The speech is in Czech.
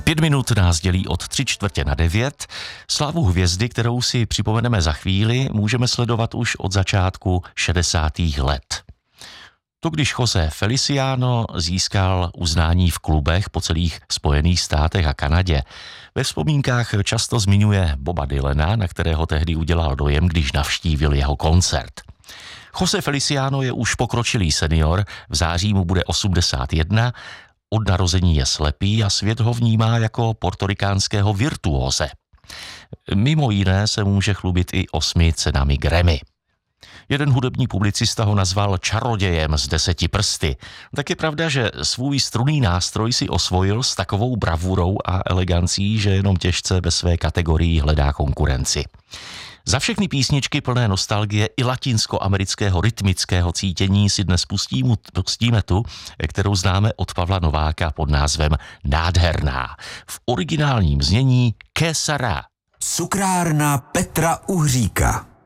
5 minut nás dělí od 8:45. Slávu hvězdy, kterou si připomeneme za chvíli, můžeme sledovat už od začátku 60. let. To, když José Feliciano získal uznání v klubech po celých Spojených státech a Kanadě. Ve vzpomínkách často zmiňuje Boba Dylana, na kterého tehdy udělal dojem, když navštívil jeho koncert. José Feliciano je už pokročilý senior, v září mu bude 81, od narození je slepý a svět ho vnímá jako portorikánského virtuóze. Mimo jiné se může chlubit i 8 cenami Grammy. Jeden hudební publicista ho nazval čarodějem s 10 prsty. Tak je pravda, že svůj strunný nástroj si osvojil s takovou bravurou a elegancí, že jenom těžce ve své kategorii hledá konkurenci. Za všechny písničky plné nostalgie i latinskoamerického rytmického cítění si dnes pustíme tu, kterou známe od Pavla Nováka pod názvem Nádherná. V originálním znění Que sera. Cukrárna Petra Uhříka.